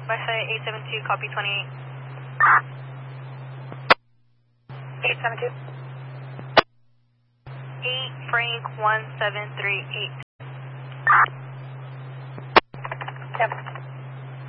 Wi-Fi 872, copy 28. 872. 8 Frank 1738. Yep.